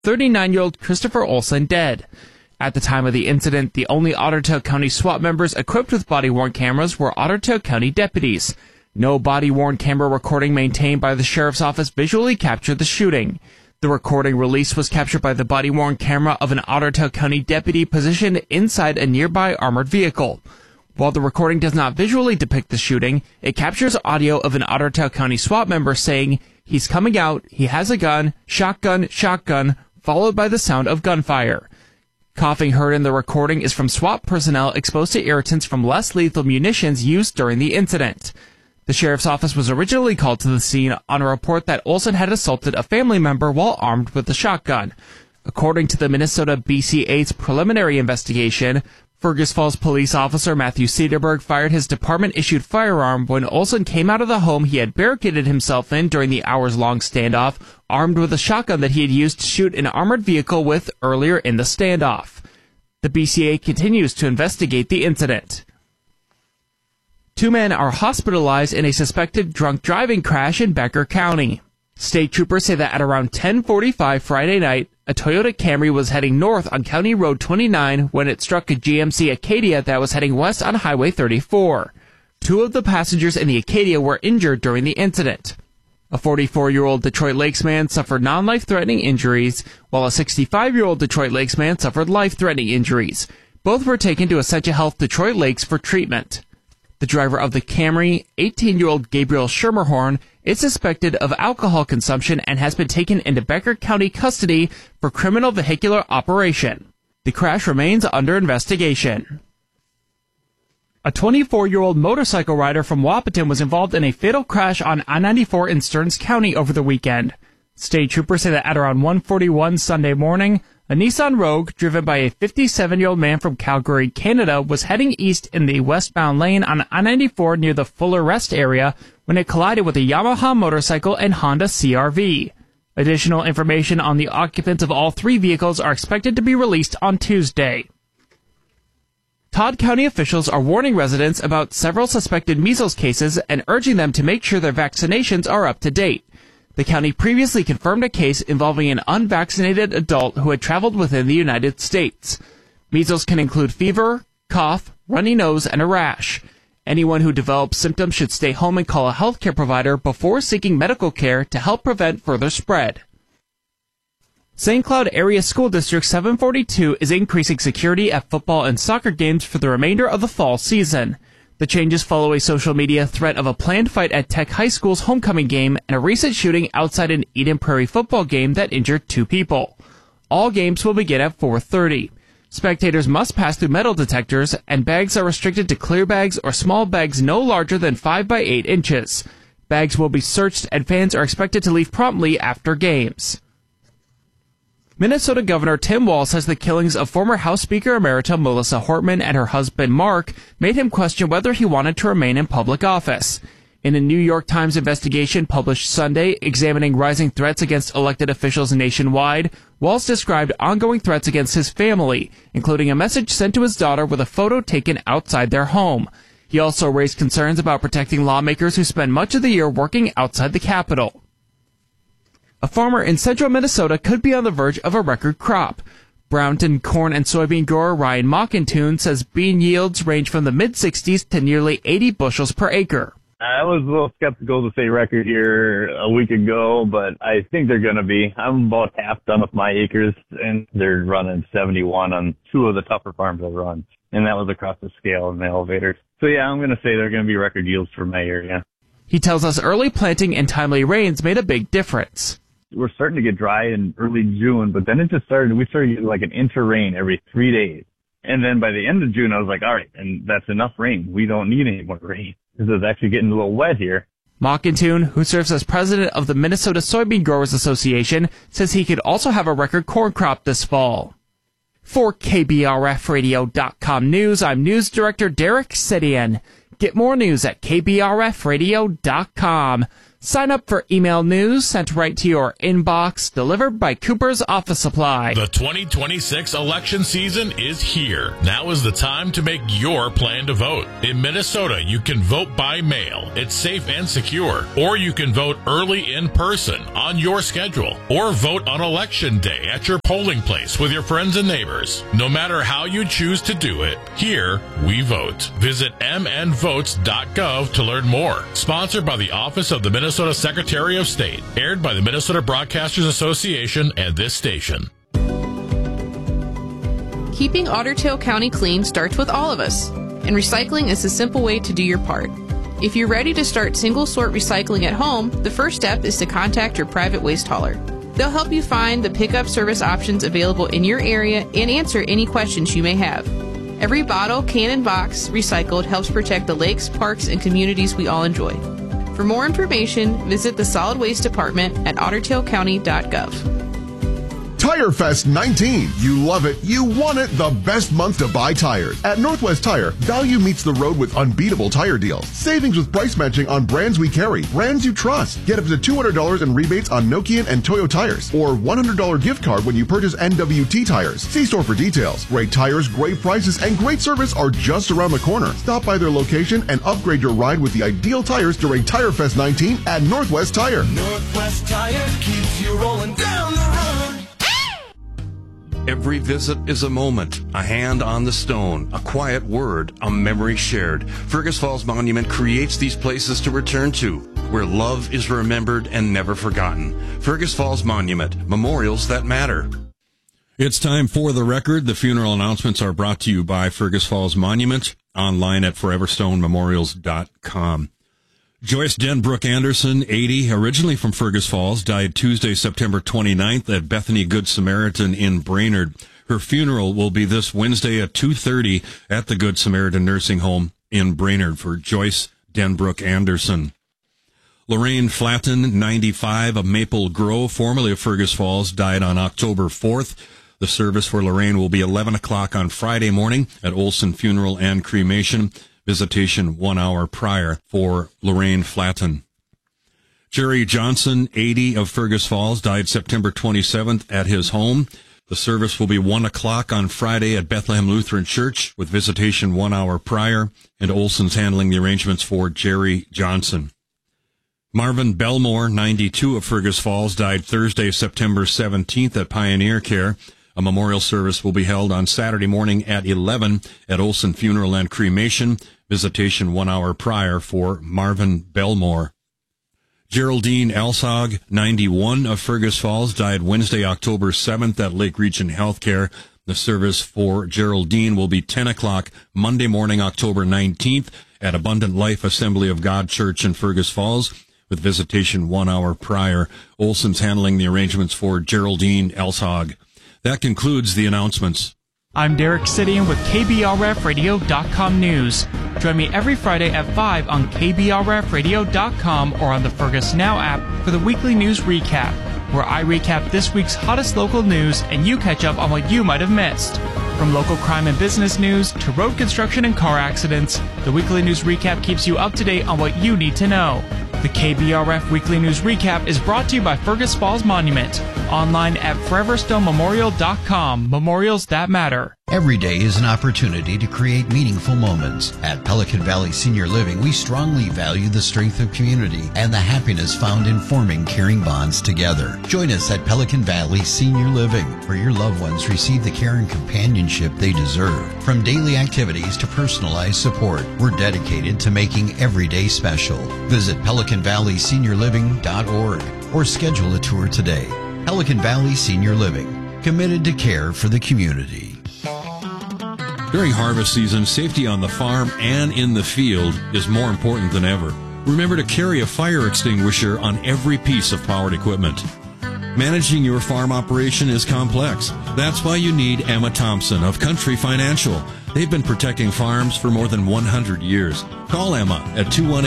39-year-old Christopher Olson dead. At the time of the incident, the only Otter Tail County SWAT members equipped with body-worn cameras were Otter Tail County deputies. No body-worn camera recording maintained by the sheriff's office visually captured the shooting. The recording released was captured by the body-worn camera of an Otter Tail County deputy positioned inside a nearby armored vehicle. While the recording does not visually depict the shooting, it captures audio of an Otter Tail County SWAT member saying, "He's coming out, he has a gun, shotgun, shotgun," followed by the sound of gunfire. Coughing heard in the recording is from SWAT personnel exposed to irritants from less lethal munitions used during the incident. The sheriff's office was originally called to the scene on a report that Olson had assaulted a family member while armed with a shotgun. According to the Minnesota BCA's preliminary investigation, Fergus Falls police officer Matthew Cederberg fired his department-issued firearm when Olson came out of the home he had barricaded himself in during the hours-long standoff, armed with a shotgun that he had used to shoot an armored vehicle with earlier in the standoff. The BCA continues to investigate the incident. 2 men are hospitalized in a suspected drunk driving crash in Becker County. State troopers say that at around 10:45 Friday night, a Toyota Camry was heading north on County Road 29 when it struck a GMC Acadia that was heading west on Highway 34. 2 of the passengers in the Acadia were injured during the incident. A 44-year-old Detroit Lakes man suffered non-life-threatening injuries, while a 65-year-old Detroit Lakes man suffered life-threatening injuries. Both were taken to Essentia Health Detroit Lakes for treatment. The driver of the Camry, 18-year-old Gabriel Schermerhorn, is suspected of alcohol consumption and has been taken into Becker County custody for criminal vehicular operation. The crash remains under investigation. A 24-year-old motorcycle rider from Wahpeton was involved in a fatal crash on I-94 in Stearns County over the weekend. State troopers say that at around 1:41 Sunday morning, a Nissan Rogue, driven by a 57-year-old man from Calgary, Canada, was heading east in the westbound lane on I-94 near the Fuller Rest area when it collided with a Yamaha motorcycle and Honda CR-V. Additional information on the occupants of all 3 vehicles are expected to be released on Tuesday. Todd County officials are warning residents about several suspected measles cases and urging them to make sure their vaccinations are up to date. The county previously confirmed a case involving an unvaccinated adult who had traveled within the United States. Measles can include fever, cough, runny nose, and a rash. Anyone who develops symptoms should stay home and call a healthcare provider before seeking medical care to help prevent further spread. St. Cloud Area School District 742 is increasing security at football and soccer games for the remainder of the fall season. The changes follow a social media threat of a planned fight at Tech High School's homecoming game and a recent shooting outside an Eden Prairie football game that injured 2 people. All games will begin at 4:30. Spectators must pass through metal detectors, and bags are restricted to clear bags or small bags no larger than 5 by 8 inches. Bags will be searched, and fans are expected to leave promptly after games. Minnesota Governor Tim Walz says the killings of former House Speaker Emerita Melissa Hortman and her husband Mark made him question whether he wanted to remain in public office. In a New York Times investigation published Sunday examining rising threats against elected officials nationwide, Walz described ongoing threats against his family, including a message sent to his daughter with a photo taken outside their home. He also raised concerns about protecting lawmakers who spend much of the year working outside the Capitol. A farmer in central Minnesota could be on the verge of a record crop. Brownton corn and soybean grower Ryan Mockintune says bean yields range from the mid-60s to nearly 80 bushels per acre. I was a little skeptical to say record here a week ago, but I think they're going to be. I'm about half done with my acres, and they're running 71 on 2 of the tougher farms I've run, and that was across the scale in the elevators. So, yeah, I'm going to say they're going to be record yields for my area. He tells us early planting and timely rains made a big difference. We're starting to get dry in early June, but then we started getting like an inch of rain every 3 days. And then by the end of June, I was like, all right, and that's enough rain. We don't need any more rain. This is actually getting a little wet here. Mockintune, who serves as president of the Minnesota Soybean Growers Association, says he could also have a record corn crop this fall. For KBRFradio.com News, I'm News Director Derek Sidian. Get more news at KBRFradio.com. Sign up for email news sent right to your inbox, delivered by Cooper's Office Supply. The 2026 election season is here. Now is the time to make your plan to vote. In Minnesota, you can vote by mail. It's safe and secure. Or you can vote early in person on your schedule. Or vote on Election Day at your polling place with your friends and neighbors. No matter how you choose to do it, here we vote. Visit mnvotes.gov to learn more. Sponsored by the Office of the Minnesota Secretary of State. Aired by the Minnesota Broadcasters Association and this station. Keeping Otter Tail County clean starts with all of us, and recycling is a simple way to do your part. If you're ready to start single-sort recycling at home, the first step is to contact your private waste hauler. They'll help you find the pickup service options available in your area and answer any questions you may have. Every bottle, can, and box recycled helps protect the lakes, parks, and communities we all enjoy. For more information, visit the Solid Waste Department at ottertailcounty.gov. Tire Fest 19. You love it. You want it. The best month to buy tires. At Northwest Tire, value meets the road with unbeatable tire deals. Savings with price matching on brands we carry, brands you trust. Get up to $200 in rebates on Nokian and Toyo tires, or $100 gift card when you purchase NWT tires. See store for details. Great tires, great prices, and great service are just around the corner. Stop by their location and upgrade your ride with the ideal tires during Tire Fest 19 at Northwest Tire. Northwest Tire keeps you rolling down the road. Every visit is a moment, a hand on the stone, a quiet word, a memory shared. Fergus Falls Monument creates these places to return to, where love is remembered and never forgotten. Fergus Falls Monument, memorials that matter. It's time for The Record. The funeral announcements are brought to you by Fergus Falls Monument, online at foreverstonememorials.com. Joyce Denbrook Anderson, 80, originally from Fergus Falls, died Tuesday, September 29th at Bethany Good Samaritan in Brainerd. Her funeral will be this Wednesday at 2:30 at the Good Samaritan Nursing Home in Brainerd for Joyce Denbrook Anderson. Lorraine Flatten, 95, of Maple Grove, formerly of Fergus Falls, died on October 4th. The service for Lorraine will be 11 o'clock on Friday morning at Olson Funeral and Cremation. Visitation 1 hour prior for Lorraine Flatten. Jerry Johnson, 80, of Fergus Falls, died September 27th at his home. The service will be 1 o'clock on Friday at Bethlehem Lutheran Church with visitation 1 hour prior, and Olson's handling the arrangements for Jerry Johnson. Marvin Belmore, 92, of Fergus Falls, died Thursday, September 17th at Pioneer Care. A memorial service will be held on Saturday morning at 11 at Olson Funeral and Cremation. Visitation 1 hour prior for Marvin Belmore. Geraldine Elsog, 91, of Fergus Falls, died Wednesday, October 7th at Lake Region Healthcare. The service for Geraldine will be 10 o'clock Monday morning, October 19th at Abundant Life Assembly of God Church in Fergus Falls, with visitation 1 hour prior. Olson's handling the arrangements for Geraldine Elsog. That concludes the announcements. I'm Derek Sidian with KBRFradio.com News. Join me every Friday at 5 on KBRFradio.com or on the Fergus Now app for the weekly news recap, where I recap this week's hottest local news and you catch up on what you might have missed. From local crime and business news to road construction and car accidents, the weekly news recap keeps you up to date on what you need to know. The KBRF Weekly News Recap is brought to you by Fergus Falls Monument, online at foreverstonememorial.com. Memorials that matter. Every day is an opportunity to create meaningful moments. At Pelican Valley Senior Living, we strongly value the strength of community and the happiness found in forming caring bonds together. Join us at Pelican Valley Senior Living, where your loved ones receive the care and companionship they deserve. From daily activities to personalized support, we're dedicated to making every day special. Visit PelicanValleySeniorLiving.org or schedule a tour today. Pelican Valley Senior Living, committed to care for the community. During harvest season, safety on the farm and in the field is more important than ever. Remember to carry a fire extinguisher on every piece of powered equipment. Managing your farm operation is complex. That's why you need Emma Thompson of Country Financial. They've been protecting farms for more than 100 years. Call Emma at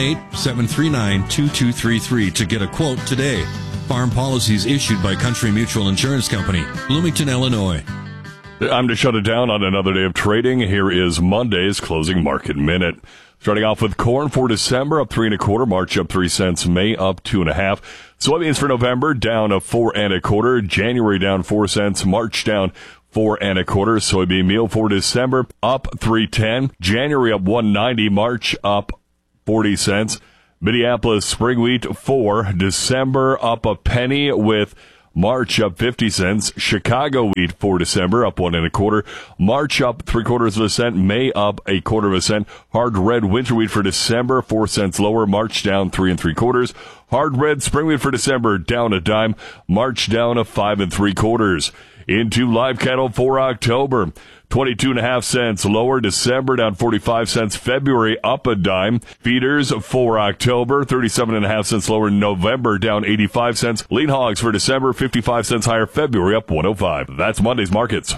218-739-2233 to get a quote today. Farm policies issued by Country Mutual Insurance Company, Bloomington, Illinois. I'm to shut it down on another day of trading. Here is Monday's closing market minute. Starting off with corn for December, up 3 1/4, March up 3 cents, May up 2 1/2. Soybeans for November, down 4 1/4, January down 4 cents, March down 4 1/4. Soybean meal for December, up 3.10, January up 1.90, March up 40 cents. Minneapolis spring wheat for December, up a penny, with March up 50 cents. Chicago wheat for December up 1 1/4. March up 3/4 cent. May up 1/4 cent. Hard red winter wheat for December 4 cents lower. March down 3 3/4. Hard red spring wheat for December down a dime. March down 5 3/4. Into live cattle for October. 22.5 cents lower. December down 45 cents. February up a dime. Feeders for October, 37.5 cents lower. November down 85 cents. Lean hogs for December, 55 cents higher. February up 105. That's Monday's markets.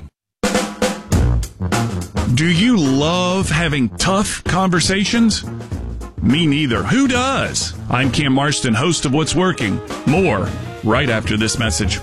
Do you love having tough conversations? Me neither. Who does? I'm Cam Marston, host of What's Working. More right after this message.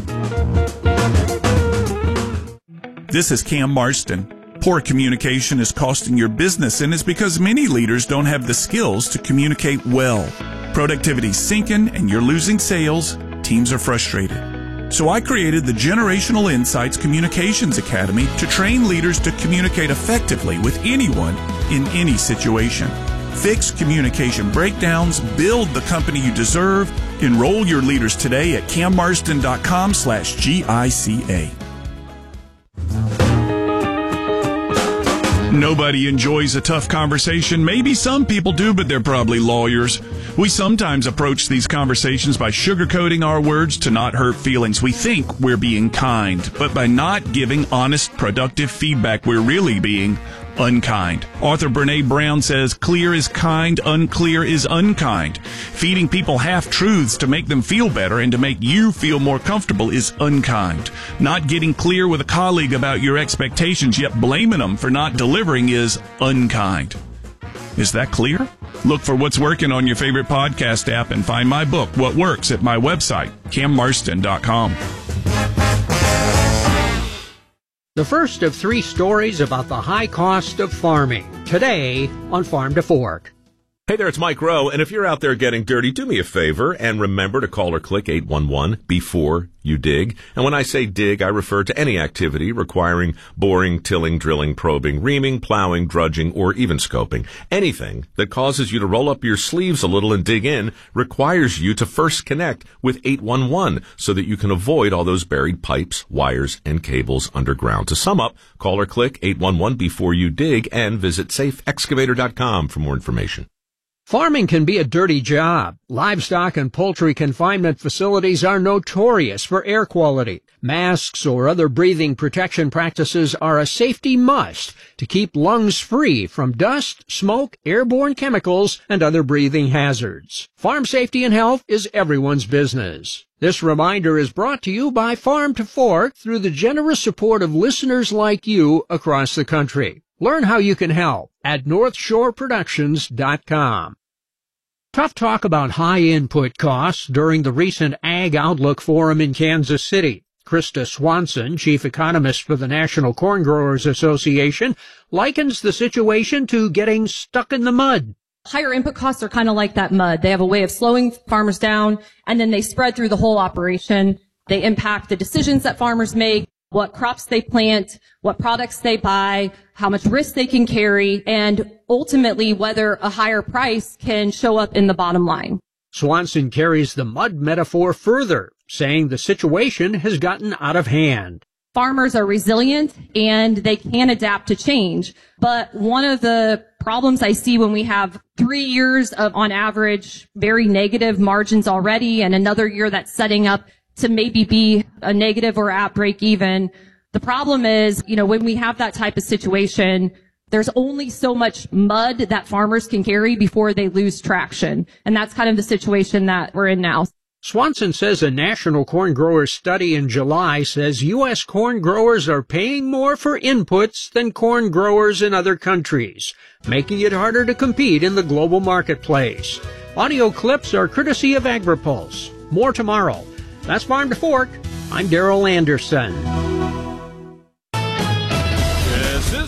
This is Cam Marston. Poor communication is costing your business, and it's because many leaders don't have the skills to communicate well. Productivity's sinking, and you're losing sales. Teams are frustrated. So I created the Generational Insights Communications Academy to train leaders to communicate effectively with anyone in any situation. Fix communication breakdowns, build the company you deserve. Enroll your leaders today at cammarston.com/GICA. Nobody enjoys a tough conversation. Maybe some people do, but they're probably lawyers. We sometimes approach these conversations by sugarcoating our words to not hurt feelings. We think we're being kind, but by not giving honest, productive feedback, we're really being unkind. Author Brene Brown says, clear is kind, unclear is unkind. Feeding people half-truths to make them feel better and to make you feel more comfortable is unkind. Not getting clear with a colleague about your expectations, yet blaming them for not delivering is unkind. Is that clear? Look for What's Working on your favorite podcast app and find my book, What Works, at my website, cammarston.com. The first of 3 stories about the high cost of farming, today on Farm to Fork. Hey there, it's Mike Rowe, and if you're out there getting dirty, do me a favor and remember to call or click 811 before you dig. And when I say dig, I refer to any activity requiring boring, tilling, drilling, probing, reaming, plowing, drudging, or even scoping. Anything that causes you to roll up your sleeves a little and dig in requires you to first connect with 811 so that you can avoid all those buried pipes, wires, and cables underground. To sum up, call or click 811 before you dig and visit safeexcavator.com for more information. Farming can be a dirty job. Livestock and poultry confinement facilities are notorious for air quality. Masks or other breathing protection practices are a safety must to keep lungs free from dust, smoke, airborne chemicals, and other breathing hazards. Farm safety and health is everyone's business. This reminder is brought to you by Farm to Fork through the generous support of listeners like you across the country. Learn how you can help at NorthshoreProductions.com. Tough talk about high input costs during the recent Ag Outlook Forum in Kansas City. Krista Swanson, chief economist for the National Corn Growers Association, likens the situation to getting stuck in the mud. Higher input costs are kind of like that mud. They have a way of slowing farmers down, and then they spread through the whole operation. They impact the decisions that farmers make, what crops they plant, what products they buy, how much risk they can carry, and ultimately whether a higher price can show up in the bottom line. Swanson carries the mud metaphor further, saying the situation has gotten out of hand. Farmers are resilient and they can adapt to change. But one of the problems I see when we have 3 years of, on average, very negative margins already, and another year that's setting up to maybe be a negative or at break even. The problem is, when we have that type of situation, there's only so much mud that farmers can carry before they lose traction. And that's kind of the situation that we're in now. Swanson says a national corn growers study in July says U.S. corn growers are paying more for inputs than corn growers in other countries, making it harder to compete in the global marketplace. Audio clips are courtesy of AgriPulse. More tomorrow. That's Farm to Fork. I'm Darrell Anderson. This is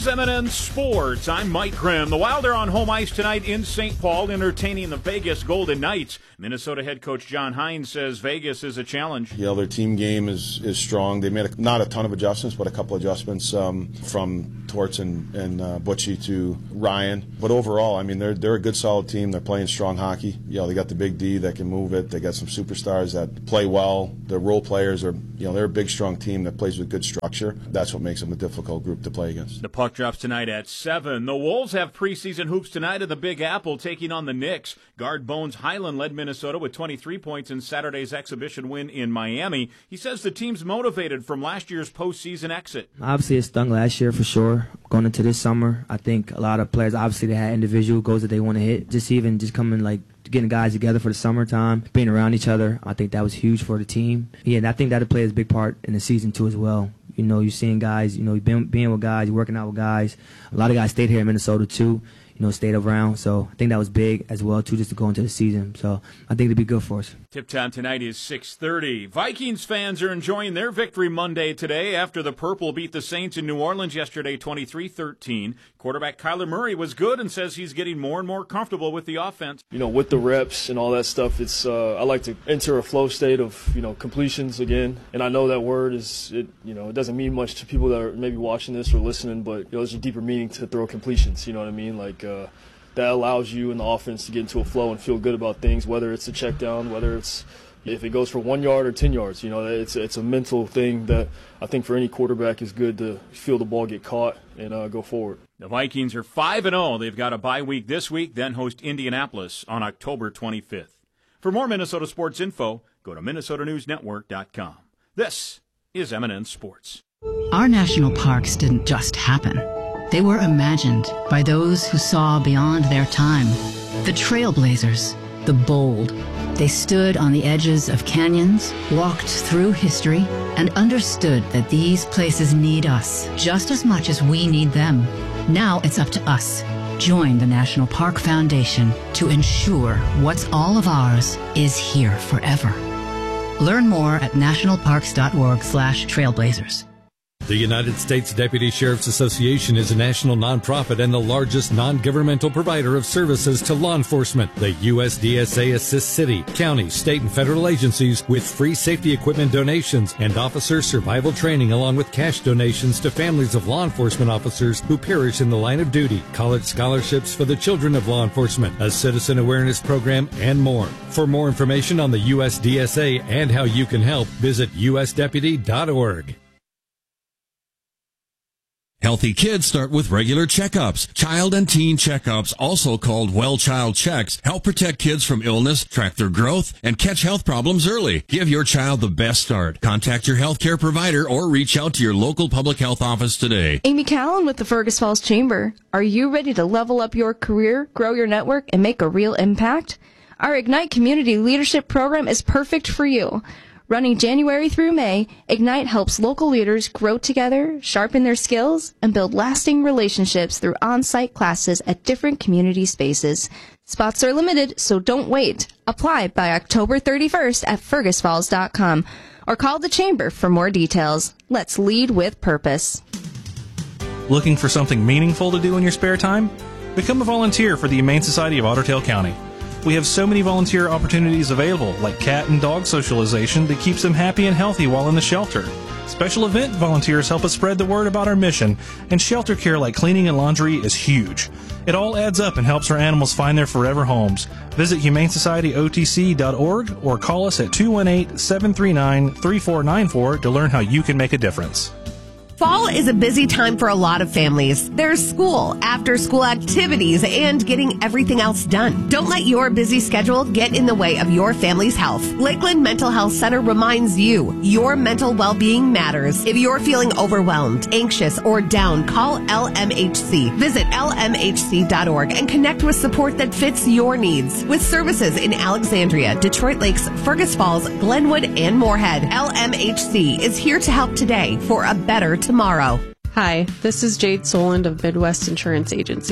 M&N Sports. I'm Mike Grimm. The Wild are on home ice tonight in St. Paul, entertaining the Vegas Golden Knights. Minnesota head coach John Hines says Vegas is a challenge. Yeah, their team game is strong. They made not a ton of adjustments, but a couple adjustments from Torts and Butchie to Ryan. But overall, I mean, they're a good, solid team. They're playing strong hockey. They got the big D that can move it. They got some superstars that play well. Their role players are, they're a big, strong team that plays with good structure. That's what makes them a difficult group to play against. The puck drops tonight at 7. The Wolves have preseason hoops tonight at the Big Apple, taking on the Knicks. Guard Bones Highland led Minnesota with 23 points in Saturday's exhibition win in Miami. He says the team's motivated from last year's postseason exit. Obviously, it stung last year for sure. Going into this summer, I think a lot of players, obviously, they had individual goals that they want to hit. Just coming, getting guys together for the summertime, being around each other, I think that was huge for the team. Yeah, and I think that'll play a big part in the season, too, as well. You're seeing guys, being with guys, working out with guys. A lot of guys stayed here in Minnesota, too, stayed around. So I think that was big as well, too, just to go into the season. So I think it'll be good for us. Tip time tonight is 6:30. Vikings fans are enjoying their victory Monday today after the Purple beat the Saints in New Orleans yesterday 23-13. Quarterback Kyler Murray was good and says he's getting more and more comfortable with the offense. With the reps and all that stuff, it's I like to enter a flow state of, completions again. And I know that word it doesn't mean much to people that are maybe watching this or listening, but there's a deeper meaning to throw completions, you know what I mean? That allows you in the offense to get into a flow and feel good about things, whether it's a check down, whether it's if it goes for 1 yard or 10 yards. It's a mental thing that I think for any quarterback is good to feel the ball get caught and go forward. The Vikings are 5-0. They've got a bye week this week, then host Indianapolis on October 25th. For more Minnesota sports info, go to MinnesotaNewsNetwork.com. This is M&N Sports. Our national parks didn't just happen. They were imagined by those who saw beyond their time. The trailblazers, the bold. They stood on the edges of canyons, walked through history, and understood that these places need us just as much as we need them. Now it's up to us. Join the National Park Foundation to ensure what's all of ours is here forever. Learn more at nationalparks.org/trailblazers. The United States Deputy Sheriff's Association is a national nonprofit and the largest non-governmental provider of services to law enforcement. The USDSA assists city, county, state, and federal agencies with free safety equipment donations and officer survival training, along with cash donations to families of law enforcement officers who perish in the line of duty, college scholarships for the children of law enforcement, a citizen awareness program, and more. For more information on the USDSA and how you can help, visit usdeputy.org. Healthy kids start with regular checkups. Child and teen checkups, also called Well Child Checks, help protect kids from illness, track their growth, and catch health problems early. Give your child the best start. Contact your healthcare provider or reach out to your local public health office today. Amy Callan with the Fergus Falls Chamber. Are you ready to level up your career, grow your network, and make a real impact? Our Ignite Community Leadership Program is perfect for you. Running January through May, Ignite helps local leaders grow together, sharpen their skills, and build lasting relationships through on-site classes at different community spaces. Spots are limited, so don't wait. Apply by October 31st at fergusfalls.com or call the Chamber for more details. Let's lead with purpose. Looking for something meaningful to do in your spare time? Become a volunteer for the Humane Society of Otter Tail County. We have so many volunteer opportunities available, like cat and dog socialization that keeps them happy and healthy while in the shelter. Special event volunteers help us spread the word about our mission, and shelter care like cleaning and laundry is huge. It all adds up and helps our animals find their forever homes. Visit HumaneSocietyOTC.org or call us at 218-739-3494 to learn how you can make a difference. Fall is a busy time for a lot of families. There's school, after-school activities, and getting everything else done. Don't let your busy schedule get in the way of your family's health. Lakeland Mental Health Center reminds you, your mental well-being matters. If you're feeling overwhelmed, anxious, or down, call LMHC. Visit lmhc.org and connect with support that fits your needs. With services in Alexandria, Detroit Lakes, Fergus Falls, Glenwood, and Moorhead, LMHC is here to help today for a better tomorrow. Hi, this is Jade Soland of Midwest Insurance Agency.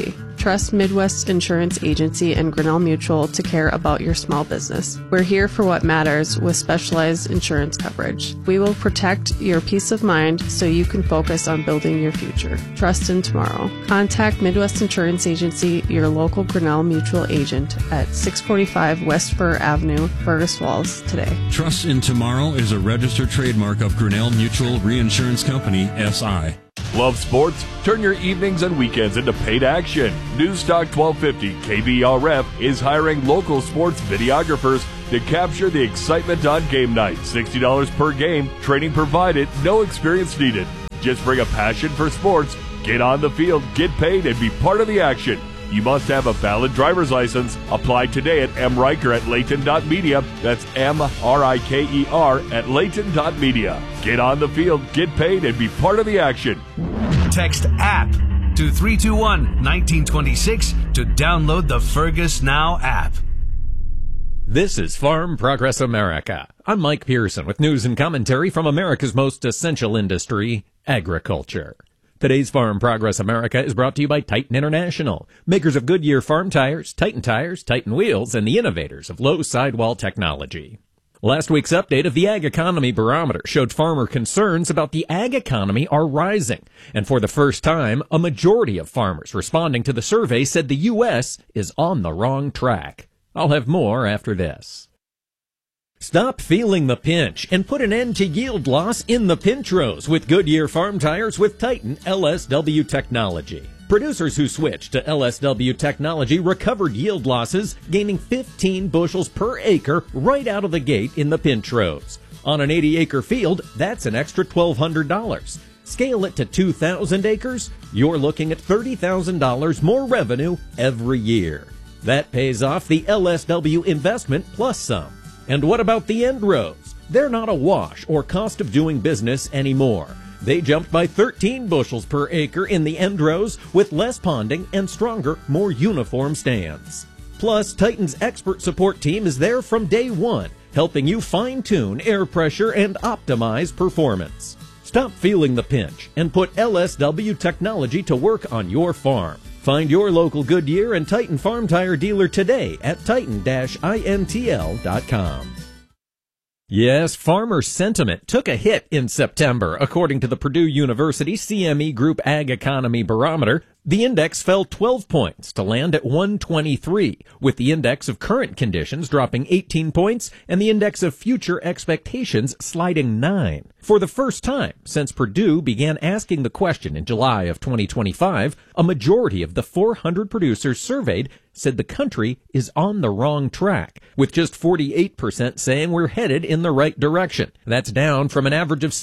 trust Midwest Insurance Agency and Grinnell Mutual to care about your small business. We're here for what matters with specialized insurance coverage. We will protect your peace of mind so you can focus on building your future. Trust in tomorrow. Contact Midwest Insurance Agency, your local Grinnell Mutual agent at 645 West Fur Avenue, Fergus Falls today. Trust in Tomorrow is a registered trademark of Grinnell Mutual Reinsurance Company, SI. Love sports? Turn your evenings and weekends into paid action. Newstalk 1250 KBRF is hiring local sports videographers to capture the excitement on game night. $60 per game, training provided, no experience needed. Just bring a passion for sports, get on the field, get paid, and be part of the action. You must have a valid driver's license. Apply today at mriker@layton.media. That's MRIKER at layton.media. Get on the field, get paid, and be part of the action. Text APP to 321-1926 to download the Fergus Now app. This is Farm Progress America. I'm Mike Pearson with news and commentary from America's most essential industry, agriculture. Today's Farm Progress America is brought to you by Titan International, makers of Goodyear farm tires, Titan wheels, and the innovators of low sidewall technology. Last week's update of the Ag Economy Barometer showed farmer concerns about the ag economy are rising. And for the first time, a majority of farmers responding to the survey said the U.S. is on the wrong track. I'll have more after this. Stop feeling the pinch and put an end to yield loss in the pinch rows with Goodyear farm tires with Titan LSW technology. Producers who switched to LSW technology recovered yield losses, gaining 15 bushels per acre right out of the gate in the pinch rows. On an 80-acre field, that's an extra $1,200. Scale it to 2,000 acres, you're looking at $30,000 more revenue every year. That pays off the LSW investment plus some. And what about the end rows? They're not a wash or cost of doing business anymore. They jumped by 13 bushels per acre in the end rows with less ponding and stronger, more uniform stands. Plus, Titan's expert support team is there from day one, helping you fine-tune air pressure and optimize performance. Stop feeling the pinch and put LSW technology to work on your farm. Find your local Goodyear and Titan farm tire dealer today at titan-intl.com. Yes, farmer sentiment took a hit in September, according to the Purdue University CME Group Ag Economy Barometer. The index fell 12 points to land at 123, with the index of current conditions dropping 18 points and the index of future expectations sliding 9. For the first time since Purdue began asking the question in July of 2025, a majority of the 400 producers surveyed said the country is on the wrong track, with just 48% saying we're headed in the right direction. That's down from an average of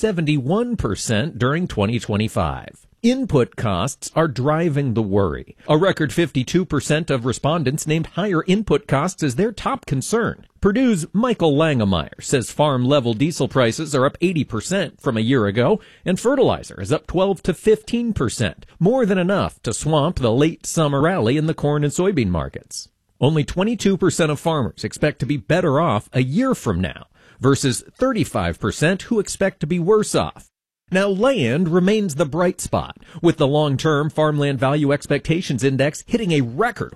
71% during 2025. Input costs are driving the worry. A record 52% of respondents named higher input costs as their top concern. Purdue's Michael Langemeyer says farm-level diesel prices are up 80% from a year ago, and fertilizer is up 12 to 15%, more than enough to swamp the late summer rally in the corn and soybean markets. Only 22% of farmers expect to be better off a year from now, versus 35% who expect to be worse off. Now, land remains the bright spot, with the long-term farmland value expectations index hitting a record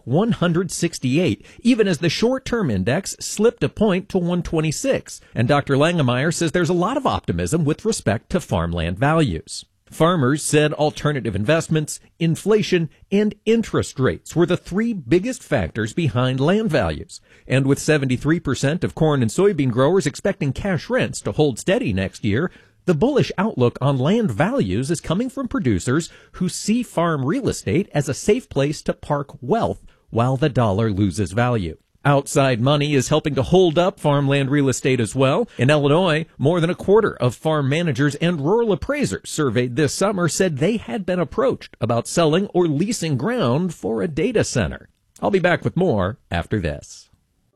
168, even as the short-term index slipped a point to 126. And Dr. Langemeyer says there's a lot of optimism with respect to farmland values. Farmers said alternative investments, inflation, and interest rates were the three biggest factors behind land values. And with 73% of corn and soybean growers expecting cash rents to hold steady next year, the bullish outlook on land values is coming from producers who see farm real estate as a safe place to park wealth while the dollar loses value. Outside money is helping to hold up farmland real estate as well. In Illinois, more than a quarter of farm managers and rural appraisers surveyed this summer said they had been approached about selling or leasing ground for a data center. I'll be back with more after this.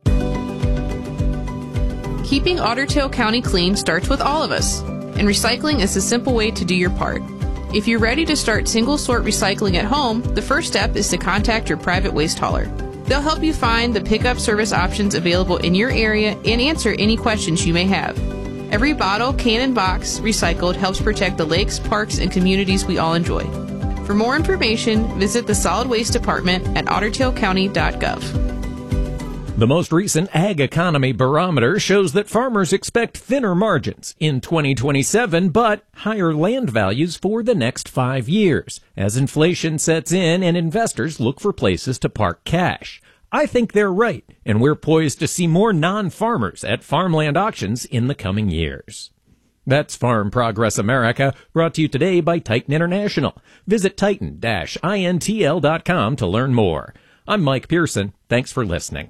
Keeping Otter Tail County clean starts with all of us. And recycling is a simple way to do your part. If you're ready to start single-sort recycling at home, the first step is to contact your private waste hauler. They'll help you find the pickup service options available in your area and answer any questions you may have. Every bottle, can, and box recycled helps protect the lakes, parks, and communities we all enjoy. For more information, visit the Solid Waste Department at ottertailcounty.gov. The most recent Ag Economy Barometer shows that farmers expect thinner margins in 2027, but higher land values for the next 5 years, as inflation sets in and investors look for places to park cash. I think they're right, and we're poised to see more non-farmers at farmland auctions in the coming years. That's Farm Progress America, brought to you today by Titan International. Visit titan-intl.com to learn more. I'm Mike Pearson. Thanks for listening.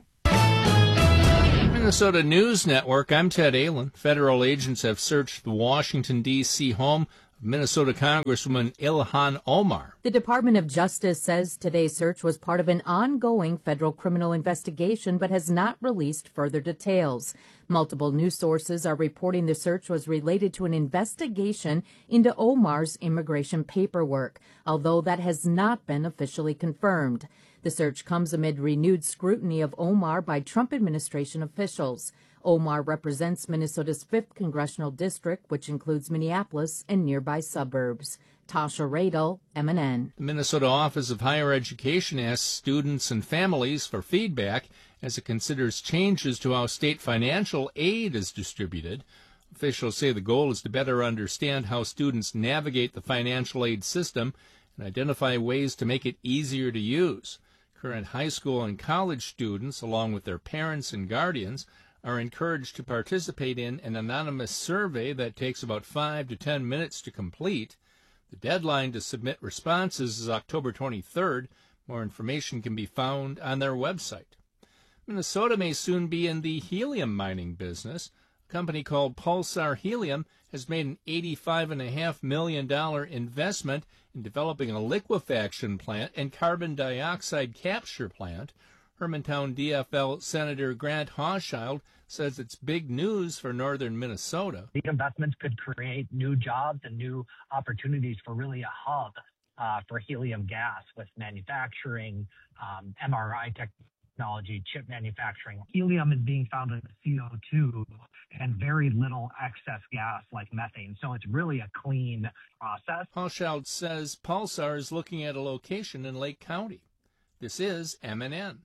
Minnesota News Network, I'm Ted Allen. Federal agents have searched the Washington, D.C. home of Minnesota Congresswoman Ilhan Omar. The Department of Justice says today's search was part of an ongoing federal criminal investigation but has not released further details. Multiple news sources are reporting the search was related to an investigation into Omar's immigration paperwork, although that has not been officially confirmed. The search comes amid renewed scrutiny of Omar by Trump administration officials. Omar represents Minnesota's 5th congressional district, which includes Minneapolis and nearby suburbs. Tasha Radel, MNN. The Minnesota Office of Higher Education asks students and families for feedback as it considers changes to how state financial aid is distributed. Officials say the goal is to better understand how students navigate the financial aid system and identify ways to make it easier to use. Current high school and college students, along with their parents and guardians, are encouraged to participate in an anonymous survey that takes about 5 to 10 minutes to complete. The deadline to submit responses is October 23rd. More information can be found on their website. Minnesota may soon be in the helium mining business. A company called Pulsar Helium has made an $85.5 million investment in developing a liquefaction plant and carbon dioxide capture plant. Hermantown DFL Senator Grant Hochschild says it's big news for northern Minnesota. These investments could create new jobs and new opportunities for really a hub for helium gas with manufacturing, MRI technology, chip manufacturing. Helium is being found in CO2 and very little excess gas like methane. So it's really a clean process. Hochschild says Pulsar is looking at a location in Lake County. This is MNN.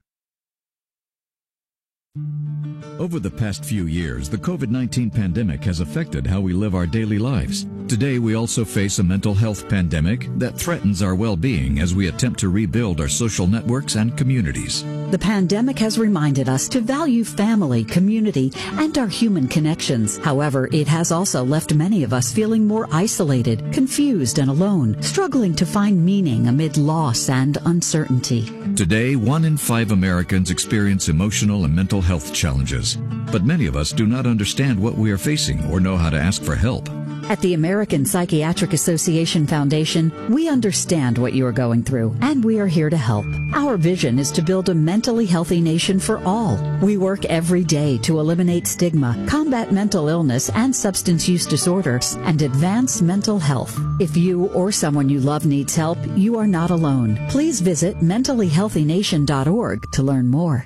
Over the past few years, the COVID-19 pandemic has affected how we live our daily lives. Today, we also face a mental health pandemic that threatens our well-being as we attempt to rebuild our social networks and communities. The pandemic has reminded us to value family, community, and our human connections. However, it has also left many of us feeling more isolated, confused, and alone, struggling to find meaning amid loss and uncertainty. Today, 1 in 5 Americans experience emotional and mental health challenges, but many of us do not understand what we are facing or know how to ask for help. At the American Psychiatric Association Foundation, we understand what you are going through, and we are here to help. Our vision is to build a mentally healthy nation for all. We work every day to eliminate stigma, combat mental illness and substance use disorders, and advance mental health. If you or someone you love needs help, you are not alone. Please visit mentallyhealthynation.org to learn more.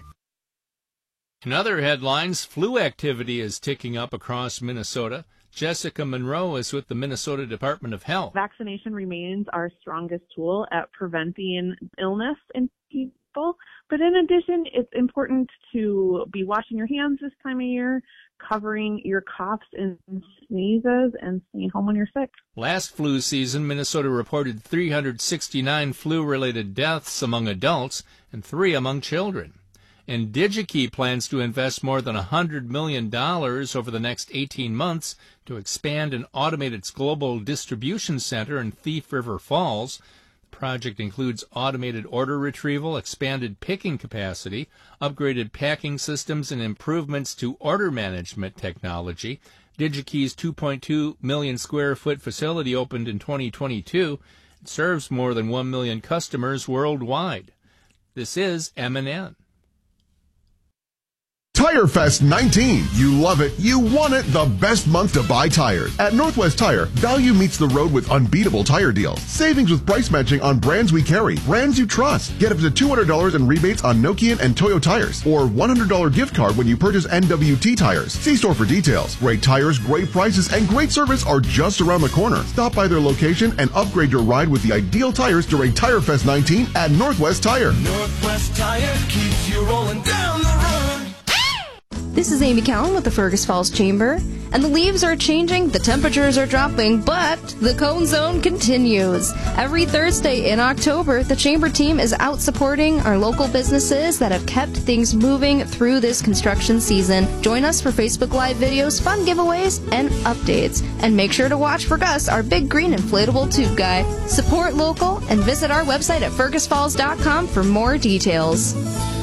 In other headlines, flu activity is ticking up across Minnesota. Jessica Monroe is with the Minnesota Department of Health. Vaccination remains our strongest tool at preventing illness in people. But in addition, it's important to be washing your hands this time of year, covering your coughs and sneezes, and staying home when you're sick. Last flu season, Minnesota reported 369 flu-related deaths among adults and 3 among children. And DigiKey plans to invest more than $100 million over the next 18 months to expand and automate its global distribution center in Thief River Falls. The project includes automated order retrieval, expanded picking capacity, upgraded packing systems, and improvements to order management technology. DigiKey's 2.2 million square foot facility opened in 2022. It serves more than 1 million customers worldwide. This is MNN. Tire Fest 19. You love it. You want it. The best month to buy tires. At Northwest Tire, value meets the road with unbeatable tire deals. Savings with price matching on brands we carry, brands you trust. Get up to $200 in rebates on Nokian and Toyo tires, or $100 gift card when you purchase NWT tires. See store for details. Great tires, great prices, and great service are just around the corner. Stop by their location and upgrade your ride with the ideal tires during Tire Fest 19 at Northwest Tire. Northwest Tire keeps you rolling down the road. This is Amy Cowan with the Fergus Falls Chamber, and the leaves are changing, the temperatures are dropping, but the Cone Zone continues. Every Thursday in October, the Chamber team is out supporting our local businesses that have kept things moving through this construction season. Join us for Facebook Live videos, fun giveaways, and updates. And make sure to watch for Gus, our big green inflatable tube guy. Support local and visit our website at fergusfalls.com for more details.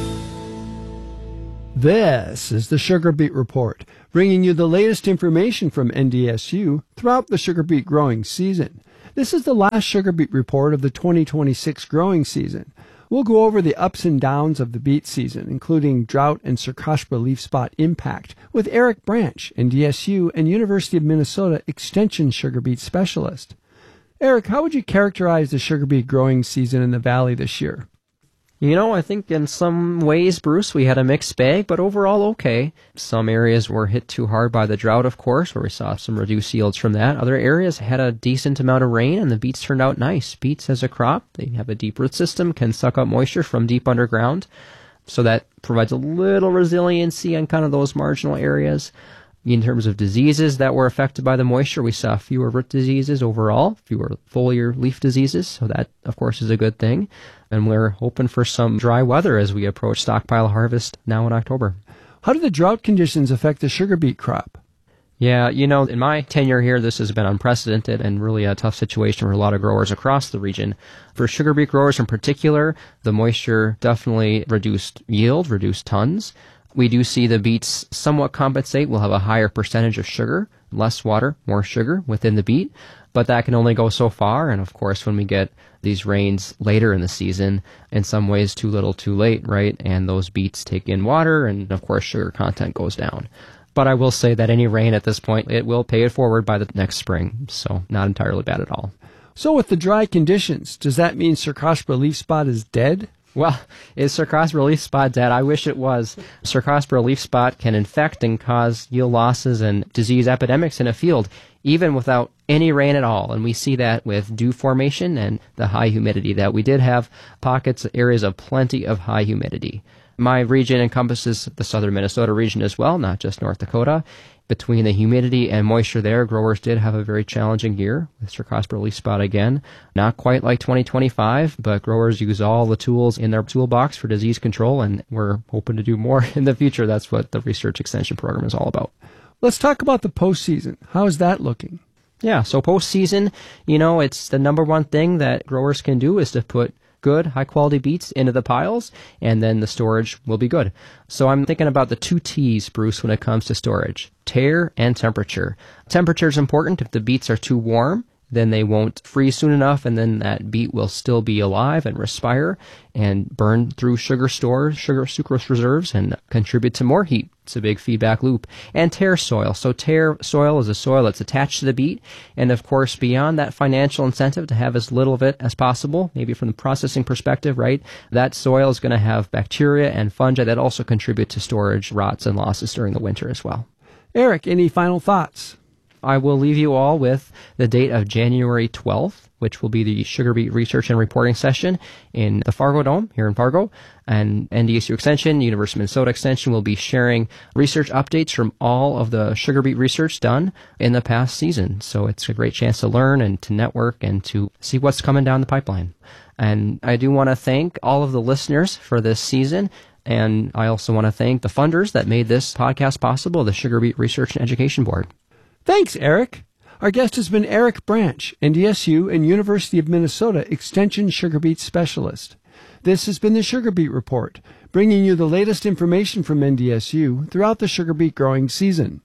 This is the Sugar Beet Report, bringing you the latest information from NDSU throughout the sugar beet growing season. This is the last Sugar Beet Report of the 2026 growing season. We'll go over the ups and downs of the beet season, including drought and Cercospora leaf spot impact, with Eric Branch, NDSU and University of Minnesota Extension sugar beet specialist. Eric, how would you characterize the sugar beet growing season in the Valley this year? You know, I think in some ways, Bruce, we had a mixed bag, but overall okay. Some areas were hit too hard by the drought, of course, where we saw some reduced yields from that. Other areas had a decent amount of rain, and the beets turned out nice. Beets as a crop, they have a deep root system, can suck up moisture from deep underground, so that provides a little resiliency on kind of those marginal areas. In terms of diseases that were affected by the moisture, we saw fewer root diseases overall, fewer foliar leaf diseases, so that, of course, is a good thing. And we're hoping for some dry weather as we approach stockpile harvest now in October. How do the drought conditions affect the sugar beet crop? Yeah, you know, in my tenure here, this has been unprecedented and really a tough situation for a lot of growers across the region. For sugar beet growers in particular, the moisture definitely reduced yield, reduced tons. We do see the beets somewhat compensate. We'll have a higher percentage of sugar, less water, more sugar within the beet, but that can only go so far. And of course, when we get these rains later in the season, in some ways too little too late, right? And those beets take in water, and of course, sugar content goes down. But I will say that any rain at this point, it will pay it forward by the next spring, so not entirely bad at all. So with the dry conditions, does that mean Cercospora leaf spot is dead? Well, is Cercospora leaf spot dead? I wish it was. Cercospora leaf spot can infect and cause yield losses and disease epidemics in a field, even without any rain at all. And we see that with dew formation and the high humidity that we did have pockets, areas of plenty of high humidity. My region encompasses the southern Minnesota region as well, not just North Dakota. Between the humidity and moisture there, growers did have a very challenging year with Cercospora leaf spot again. Not quite like 2025, but growers use all the tools in their toolbox for disease control, and we're hoping to do more in the future. That's what the research extension program is all about. Let's talk about the postseason. How is that looking? Yeah, so postseason, you know, it's the number one thing that growers can do is to put good, high-quality beets into the piles, and then the storage will be good. So I'm thinking about the two T's, Bruce, when it comes to storage: tear and temperature. Temperature is important. If the beets are too warm, then they won't freeze soon enough, and then that beet will still be alive and respire and burn through sugar stores, sugar sucrose reserves, and contribute to more heat. It's a big feedback loop. And tear soil. So tear soil is a soil that's attached to the beet, and of course, beyond that financial incentive to have as little of it as possible, maybe from the processing perspective, right, that soil is going to have bacteria and fungi that also contribute to storage rots and losses during the winter as well. Eric, any final thoughts? I will leave you all with the date of January 12th, which will be the Sugar Beet Research and Reporting Session in the Fargo Dome here in Fargo. And NDSU Extension, University of Minnesota Extension will be sharing research updates from all of the sugar beet research done in the past season. So it's a great chance to learn and to network and to see what's coming down the pipeline. And I do want to thank all of the listeners for this season. And I also want to thank the funders that made this podcast possible, the Sugar Beet Research and Education Board. Thanks, Eric. Our guest has been Eric Branch, NDSU and University of Minnesota Extension Sugar Beet Specialist. This has been the Sugar Beet Report, bringing you the latest information from NDSU throughout the sugar beet growing season.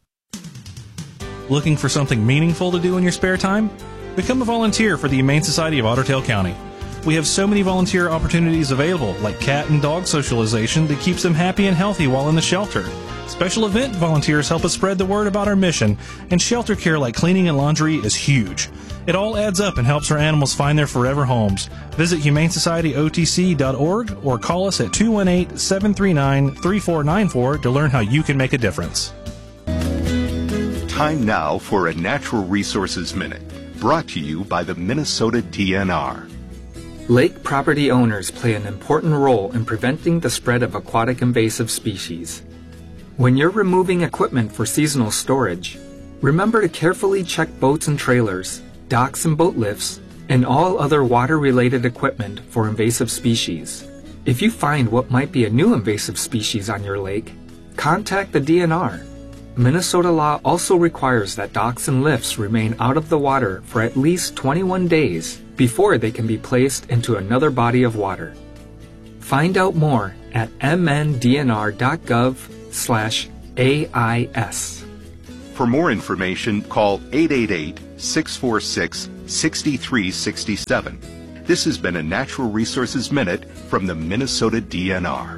Looking for something meaningful to do in your spare time? Become a volunteer for the Humane Society of Otter Tail County. We have so many volunteer opportunities available, like cat and dog socialization that keeps them happy and healthy while in the shelter. Special event volunteers help us spread the word about our mission, and shelter care like cleaning and laundry is huge. It all adds up and helps our animals find their forever homes. Visit HumaneSocietyOTC.org or call us at 218-739-3494 to learn how you can make a difference. Time now for a Natural Resources Minute, brought to you by the Minnesota DNR. Lake property owners play an important role in preventing the spread of aquatic invasive species. When you're removing equipment for seasonal storage, remember to carefully check boats and trailers, docks and boat lifts, and all other water-related equipment for invasive species. If you find what might be a new invasive species on your lake, contact the DNR. Minnesota law also requires that docks and lifts remain out of the water for at least 21 days before they can be placed into another body of water. Find out more at mndnr.gov/AIS. For more information, call 888-646-6367. This has been a Natural Resources Minute from the Minnesota DNR.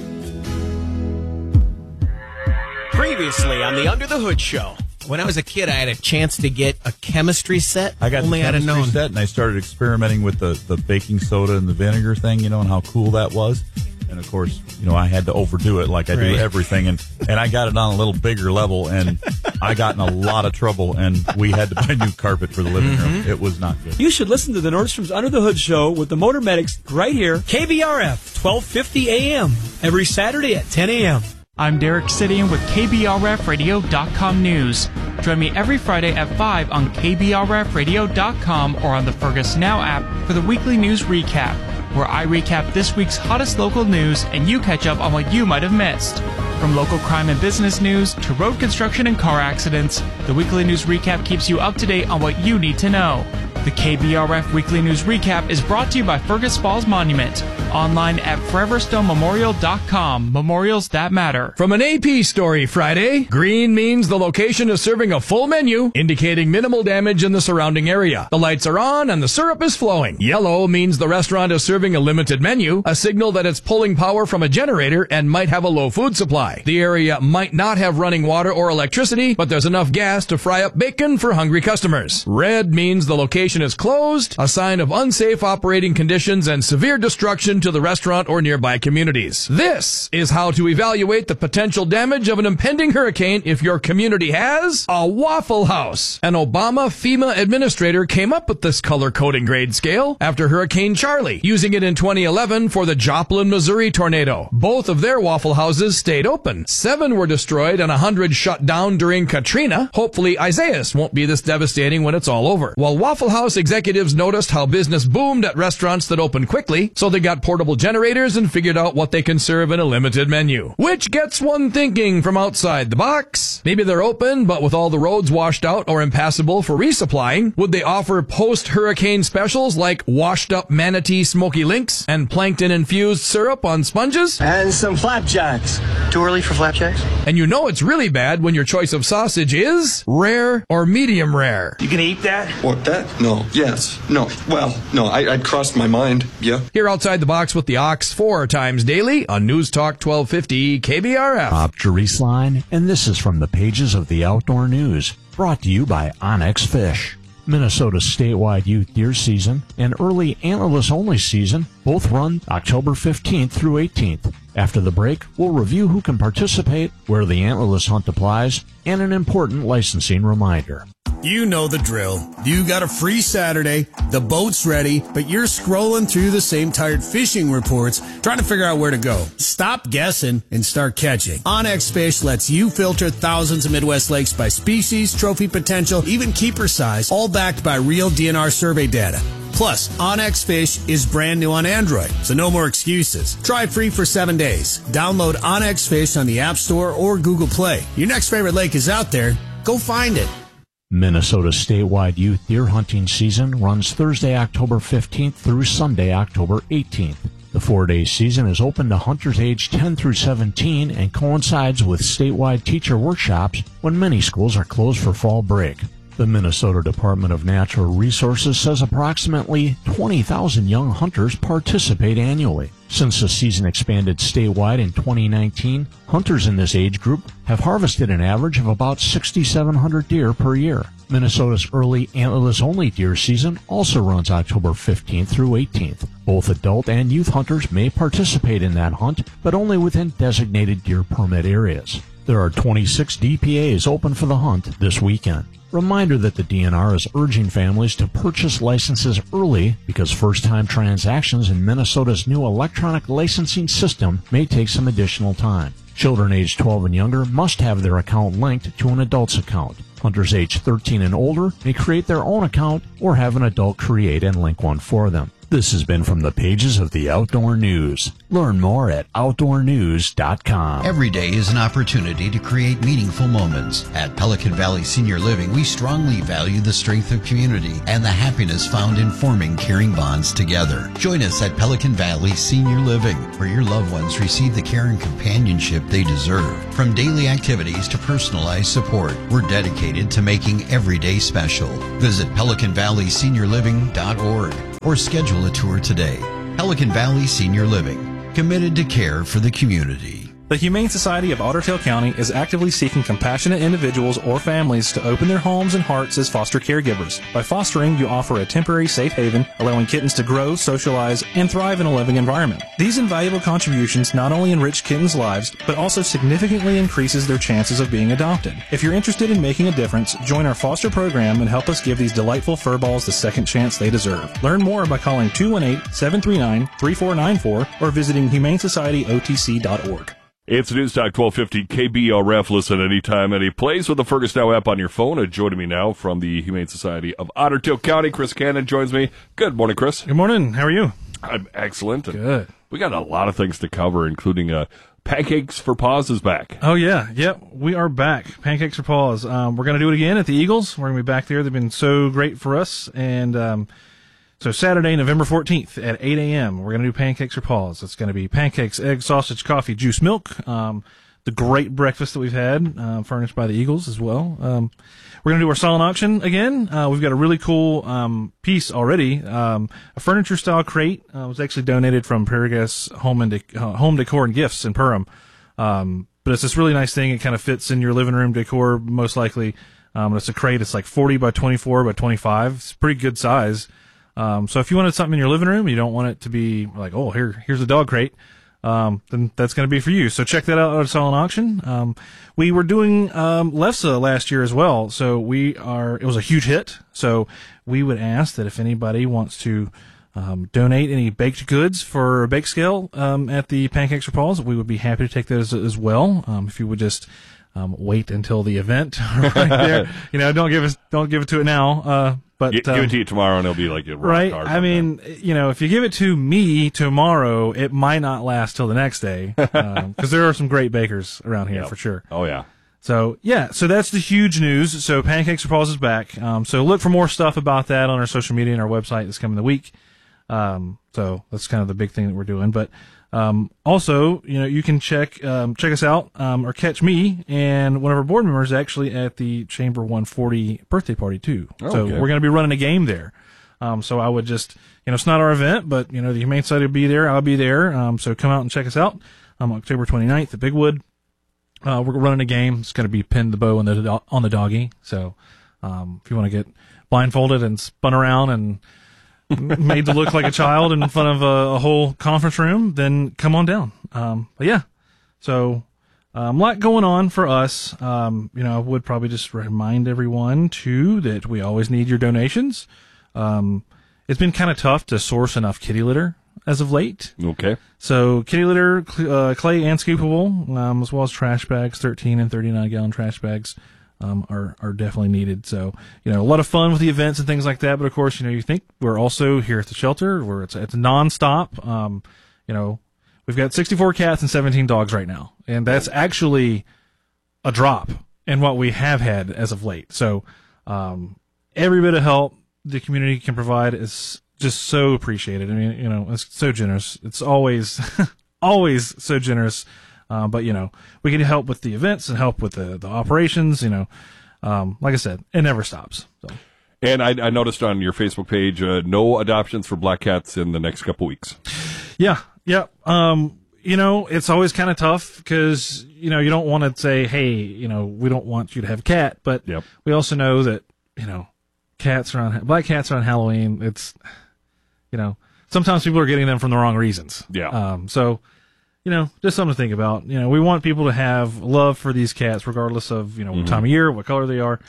Previously on the Under the Hood Show. When I was a kid, I had a chance to get a chemistry set. I got only the chemistry known. set, and I started experimenting with the baking soda and the vinegar thing, and how cool that was. And, of course, I had to overdo it like I do everything. And I got it on a little bigger level, and I got in a lot of trouble, and we had to buy new carpet for the living room. It was not good. You should listen to the Nordstrom's Under the Hood Show with the Motor Medics right here, KBRF, 1250 a.m., every Saturday at 10 a.m. I'm Derek Sidian with KBRFradio.com News. Join me every Friday at 5 on KBRFradio.com or on the Fergus Now app for the weekly news recap, where I recap this week's hottest local news and you catch up on what you might have missed. From local crime and business news to road construction and car accidents, the weekly news recap keeps you up to date on what you need to know. The KBRF Weekly News Recap is brought to you by Fergus Falls Monument. Online at foreverstonememorial.com. Memorials that matter. From an AP story Friday, green means the location is serving a full menu, indicating minimal damage in the surrounding area. The lights are on and the syrup is flowing. Yellow means the restaurant is serving a limited menu, a signal that it's pulling power from a generator and might have a low food supply. The area might not have running water or electricity, but there's enough gas to fry up bacon for hungry customers. Red means the location is closed, a sign of unsafe operating conditions and severe destruction to the restaurant or nearby communities. This is how to evaluate the potential damage of an impending hurricane if your community has a Waffle House. An Obama FEMA administrator came up with this color coding grade scale after Hurricane Charlie, using it in 2011 for the Joplin, Missouri tornado. Both of their Waffle Houses stayed open. 7 were destroyed and 100 shut down during Katrina. Hopefully Isaias won't be this devastating when it's all over. While Waffle House executives noticed how business boomed at restaurants that opened quickly, so they got portable generators and figured out what they can serve in a limited menu. Which gets one thinking from outside the box. Maybe they're open, but with all the roads washed out or impassable for resupplying, would they offer post-hurricane specials like washed up manatee smoky links and plankton-infused syrup on sponges? And some flapjacks. Too early for flapjacks? And you know it's really bad when your choice of sausage is rare or medium rare. You gonna eat that? What, that? No. Yes. No. Well, no, I'd crossed my mind. Yeah. Here outside the box with the Ox 4 times daily on News Talk 1250 KBRF. Bob Jerisline, and this is from the pages of the Outdoor News, brought to you by Onyx Fish. Minnesota's statewide youth deer season and early antlerless-only season both run October 15th through 18th. After the break, we'll review who can participate, where the antlerless hunt applies, and an important licensing reminder. You know the drill. You got a free Saturday, the boat's ready, but you're scrolling through the same tired fishing reports trying to figure out where to go. Stop guessing and start catching. OnX Fish lets you filter thousands of Midwest lakes by species, trophy potential, even keeper size, all backed by real DNR survey data. Plus, OnX Fish is brand new on Android, so no more excuses. Try it free for 7 days. Download OnX Fish on the App Store or Google Play. Your next favorite lake is out there. Go find it. Minnesota's statewide youth deer hunting season runs Thursday, October 15th through Sunday, October 18th. The 4-day season is open to hunters aged 10 through 17 and coincides with statewide teacher workshops when many schools are closed for fall break. The Minnesota Department of Natural Resources says approximately 20,000 young hunters participate annually. Since the season expanded statewide in 2019, hunters in this age group have harvested an average of about 6,700 deer per year. Minnesota's early antlerless-only deer season also runs October 15th through 18th. Both adult and youth hunters may participate in that hunt, but only within designated deer permit areas. There are 26 DPAs open for the hunt this weekend. Reminder that the DNR is urging families to purchase licenses early because first-time transactions in Minnesota's new electronic licensing system may take some additional time. Children aged 12 and younger must have their account linked to an adult's account. Hunters aged 13 and older may create their own account or have an adult create and link one for them. This has been from the pages of the Outdoor News. Learn more at OutdoorNews.com. Every day is an opportunity to create meaningful moments. At Pelican Valley Senior Living, we strongly value the strength of community and the happiness found in forming caring bonds together. Join us at Pelican Valley Senior Living, where your loved ones receive the care and companionship they deserve. From daily activities to personalized support, we're dedicated to making every day special. Visit PelicanValleySeniorLiving.org or schedule a tour today. Pelican Valley Senior Living, committed to care for the community. The Humane Society of Otter Tail County is actively seeking compassionate individuals or families to open their homes and hearts as foster caregivers. By fostering, you offer a temporary safe haven, allowing kittens to grow, socialize, and thrive in a living environment. These invaluable contributions not only enrich kittens' lives, but also significantly increases their chances of being adopted. If you're interested in making a difference, join our foster program and help us give these delightful furballs the second chance they deserve. Learn more by calling 218-739-3494 or visiting humanesocietyotc.org. It's Newstalk 1250 KBRF. Listen anytime, any place with the Fergus Now app on your phone. And joining me now from the Humane Society of Otter Tail County, Chris Cannon joins me. Good morning, Chris. Good morning. How are you? I'm excellent. Good. We got a lot of things to cover, including Pancakes for Paws is back. Oh, yeah. Yep, we are back. Pancakes for Paws. We're going to do it again at the Eagles. We're going to be back there. They've been so great for us. And so Saturday, November 14th at 8 a.m., we're going to do Pancakes for Paws. It's going to be pancakes, egg, sausage, coffee, juice, milk, the great breakfast that we've had, furnished by the Eagles as well. We're going to do our silent auction again. We've got a really cool piece already. A furniture-style crate was actually donated from Prairie Gas Home Decor and Gifts in Perham. But it's this really nice thing. It kind of fits in your living room decor, most likely. It's a crate. It's like 40 by 24 by 25. It's pretty good size. So if you wanted something in your living room, you don't want it to be like, oh, here's a dog crate, then that's going to be for you. So check that out at silent auction. We were doing LEFSA last year as well, so it was a huge hit. So we would ask that if anybody wants to donate any baked goods for a bake scale at the Pancakes for Paws, we would be happy to take those as well. If you would just wait until the event right there, don't give it to it now. But give it to you tomorrow, and it'll be like a rock right. hard I mean, if you give it to me tomorrow, it might not last till the next day, because there are some great bakers around here for sure. Oh yeah. So that's the huge news. So Pancakes for Paws is back. So look for more stuff about that on our social media and our website this coming week. So that's kind of the big thing that we're doing. But also, you can check us out, or catch me and one of our board members actually at the Chamber 140 birthday party too. Oh, so okay. we're going to be running a game there. So I would just, it's not our event, but the Humane Society will be there. I'll be there. So come out and check us out. October 29th at Bigwood. We're running a game. It's going to be pin the bow on the doggy. So, if you want to get blindfolded and spun around and made to look like a child in front of a whole conference room, then come on down. But yeah, so a lot going on for us. I would probably just remind everyone too that we always need your donations. It's been kind of tough to source enough kitty litter as of late. Okay. So kitty litter, clay and scoopable, as well as trash bags, 13 and 39 gallon trash bags. Are definitely needed. So, a lot of fun with the events and things like that. But of course, you think we're also here at the shelter where it's nonstop. We've got 64 cats and 17 dogs right now. And that's actually a drop in what we have had as of late. So, every bit of help the community can provide is just so appreciated. I mean, it's so generous. It's always, always so generous. But we can help with the events and help with the operations. like I said, it never stops. So. And I noticed on your Facebook page, no adoptions for black cats in the next couple weeks. Yeah. It's always kind of tough because, you don't want to say, hey, we don't want you to have a cat, but we also know that, black cats are on Halloween. It's, sometimes people are getting them from the wrong reasons. Yeah. So, just something to think about. We want people to have love for these cats regardless of, what time of year, what color they are.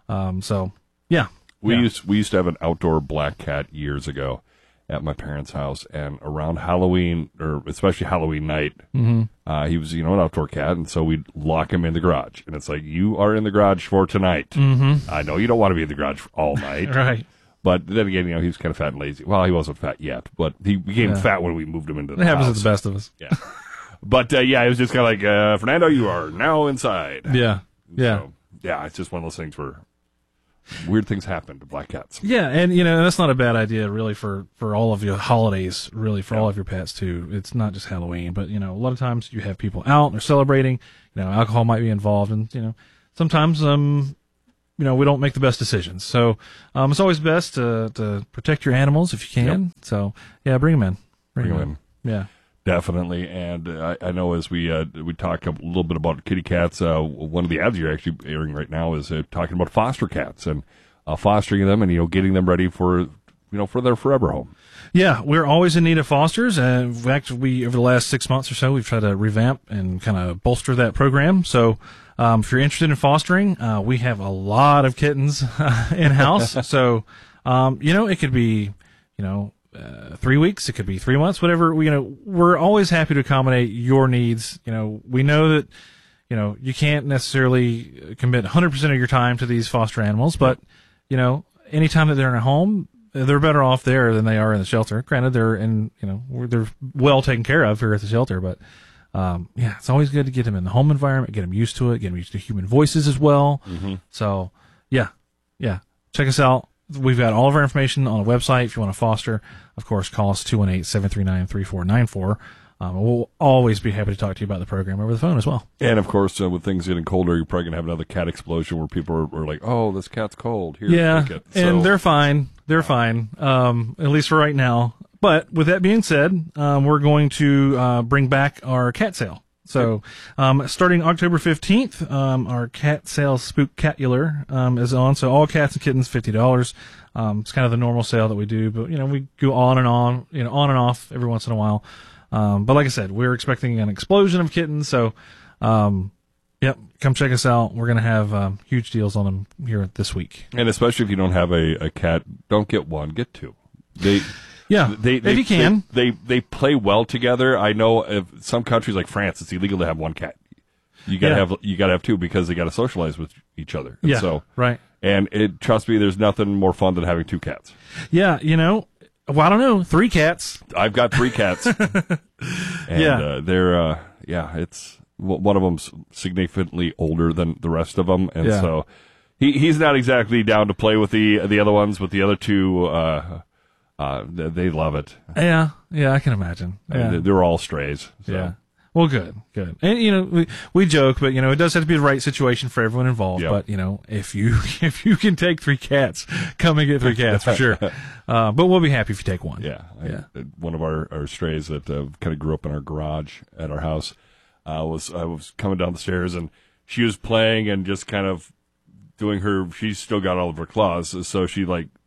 We used to have an outdoor black cat years ago at my parents' house, and around Halloween, or especially Halloween night, he was, an outdoor cat, and so we'd lock him in the garage. And it's like, you are in the garage for tonight. Mm-hmm. I know you don't want to be in the garage all night. Right. But then again, he was kind of fat and lazy. Well, he wasn't fat yet, but he became fat when we moved him into the house. It happens to the best of us. Yeah. But, it was just kind of like, Fernando, you are now inside. Yeah. So, it's just one of those things where weird things happen to black cats. Yeah, and that's not a bad idea really for all of your holidays, really for all of your pets too. It's not just Halloween, but a lot of times you have people out and they're celebrating, alcohol might be involved, and sometimes we don't make the best decisions. So it's always best to protect your animals if you can. Yep. So bring them in. Bring them in. Yeah. Definitely, and I know as we talk a little bit about kitty cats, one of the ads you're actually airing right now is talking about foster cats and fostering them and getting them ready for for their forever home. Yeah, we're always in need of fosters, and in fact, over the last 6 months or so, we've tried to revamp and kind of bolster that program. So, if you're interested in fostering, we have a lot of kittens in house. So, it could be 3 weeks, it could be 3 months, whatever. We're always happy to accommodate your needs. We know that, you can't necessarily commit 100% of your time to these foster animals, but, anytime that they're in a home, they're better off there than they are in the shelter. Granted, they're well taken care of here at the shelter, but, it's always good to get them in the home environment, get them used to it, get them used to human voices as well. Mm-hmm. So, check us out. We've got all of our information on the website. If you want to foster, of course, call us 218-739-3494. We'll always be happy to talk to you about the program over the phone as well. And, of course, with things getting colder, you're probably going to have another cat explosion where people are like, oh, this cat's cold. Here, take it. And they're fine. They're fine, at least for right now. But with that being said, we're going to bring back our cat sale. So, starting October 15th, our cat sale Spooktacular is on. So all cats and kittens, $50. It's kind of the normal sale that we do, but we go on and on and off every once in a while. But like I said, we're expecting an explosion of kittens. So, come check us out. We're gonna have huge deals on them here this week. And especially if you don't have a cat, don't get one, get two. If you can. They play well together. I know of some countries like France, it's illegal to have one cat. You gotta have two because they gotta socialize with each other. And right. And trust me, there's nothing more fun than having two cats. Yeah, well, I don't know, 3 cats. I've got 3 cats. And they're it's one of them's significantly older than the rest of them, and so he's not exactly down to play with the other ones, but the other 2. They love it. Yeah, I can imagine. Yeah. They're all strays. So. Yeah. Well, good. And we joke, but it does have to be the right situation for everyone involved. Yep. But if you can take 3 cats, come and get 3 cats for sure. But we'll be happy if you take one. Yeah. One of our strays that kind of grew up in our garage at our house I was coming down the stairs and she was playing and just kind of doing she's still got all of her claws, so she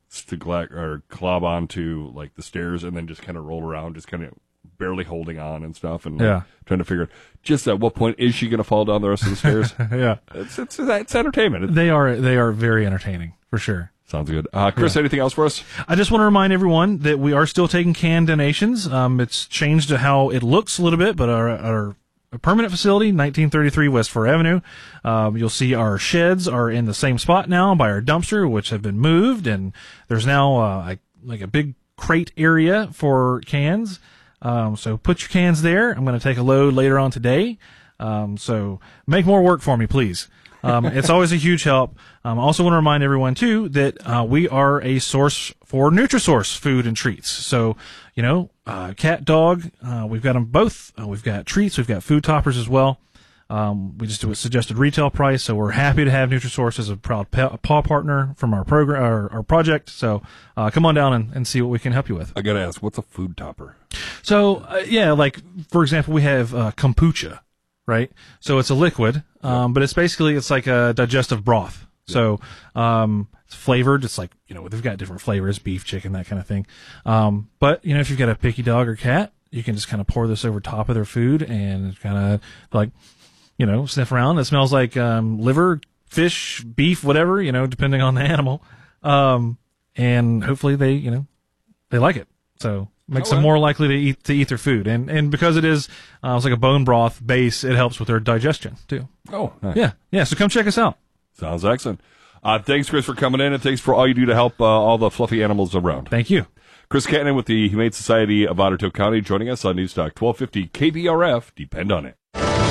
clob onto like the stairs and then just kind of roll around, just kind of barely holding on and stuff, and trying to figure out just at what point is she going to fall down the rest of the stairs. It's entertainment. They are very entertaining for sure. Sounds good. Chris, anything else for us? I just want to remind everyone that we are still taking canned donations. It's changed to how it looks a little bit, but our permanent facility, 1933 West 4 Avenue. You'll see our sheds are in the same spot now by our dumpster, which have been moved, and there's now like a big crate area for cans. So put your cans there. I'm going to take a load later on today. So make more work for me, please. It's always a huge help. I also want to remind everyone too that we are a source for Nutrisource food and treats. So, cat, dog, we've got them both. We've got treats, we've got food toppers as well. We just do a suggested retail price, so we're happy to have Nutrisource as a proud paw partner from our program, our project. So come on down and see what we can help you with. I gotta ask, what's a food topper? So like for example, we have kombucha, right? So it's a liquid, but it's like a digestive broth. Yeah. So it's flavored. It's like, they've got different flavors, beef, chicken, that kind of thing. But if you've got a picky dog or cat, you can just kind of pour this over top of their food and kind of like, sniff around. It smells like liver, fish, beef, whatever, depending on the animal. And hopefully they like it. So makes them more likely to eat their food. And because it is it's like a bone broth base, it helps with their digestion too. Oh, nice. Yeah. So come check us out. Sounds excellent. Thanks, Chris, for coming in, and thanks for all you do to help all the fluffy animals around. Thank you. Chris Cannon with the Humane Society of Otter Tail County joining us on Newstalk 1250 KBRF. Depend on it.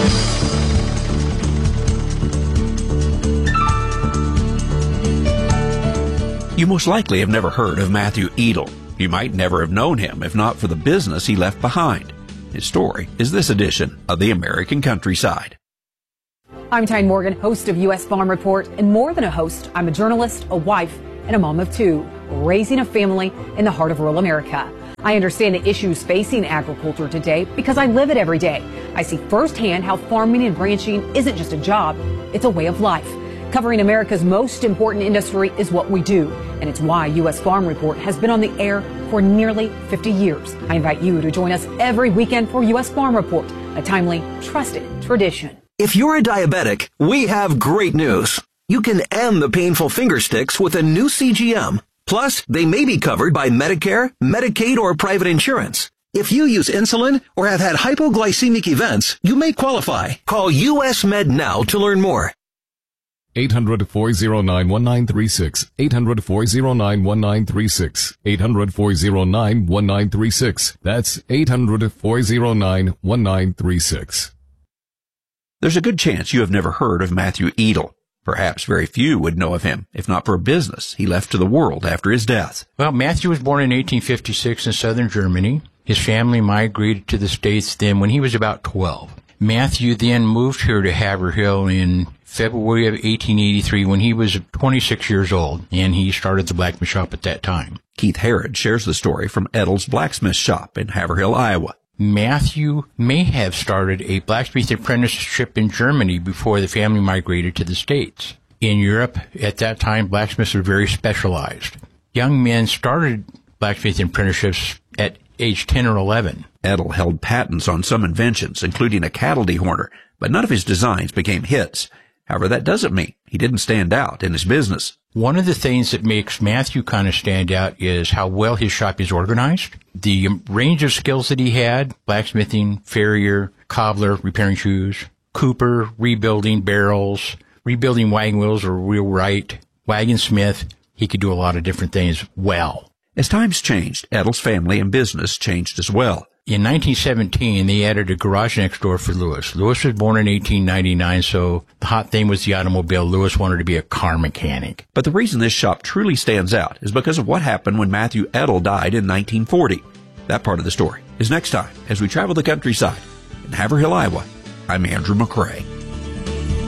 You most likely have never heard of Matthew Edel. You might never have known him if not for the business he left behind. His story is this edition of The American Countryside. I'm Tyne Morgan, host of U.S. Farm Report, and more than a host, I'm a journalist, a wife, and a mom of two, raising a family in the heart of rural America. I understand the issues facing agriculture today because I live it every day. I see firsthand how farming and ranching isn't just a job, it's a way of life. Covering America's most important industry is what we do, and it's why U.S. Farm Report has been on the air for nearly 50 years. I invite you to join us every weekend for U.S. Farm Report, a timely, trusted tradition. If you're a diabetic, we have great news. You can end the painful finger sticks with a new CGM. Plus, they may be covered by Medicare, Medicaid, or private insurance. If you use insulin or have had hypoglycemic events, you may qualify. Call US Med now to learn more. 800-409-1936. 800-409-1936. 800-409-1936. That's 800-409-1936. There's a good chance you have never heard of Matthew Edel. Perhaps very few would know of him, if not for a business he left to the world after his death. Well, Matthew was born in 1856 in southern Germany. His family migrated to the States then when he was about 12. Matthew then moved here to Haverhill in February of 1883 when he was 26 years old, and he started the blacksmith shop at that time. Keith Harrod shares the story from Edel's blacksmith shop in Haverhill, Iowa. Matthew may have started a blacksmith apprenticeship in Germany before the family migrated to the States. In Europe, at that time, blacksmiths were very specialized. Young men started blacksmith apprenticeships at age 10 or 11. Edel held patents on some inventions, including a cattle dehorner, but none of his designs became hits. However, that doesn't mean he didn't stand out in his business. One of the things that makes Matthew kind of stand out is how well his shop is organized. The range of skills that he had, blacksmithing, farrier, cobbler, repairing shoes, cooper, rebuilding barrels, rebuilding wagon wheels or wheelwright, wagon smith. He could do a lot of different things well. As times changed, Edel's family and business changed as well. In 1917, they added a garage next door for Lewis. Lewis was born in 1899, so the hot thing was the automobile. Lewis wanted to be a car mechanic. But the reason this shop truly stands out is because of what happened when Matthew Edel died in 1940. That part of the story is next time as we travel the countryside. In Haverhill, Iowa, I'm Andrew McCrae.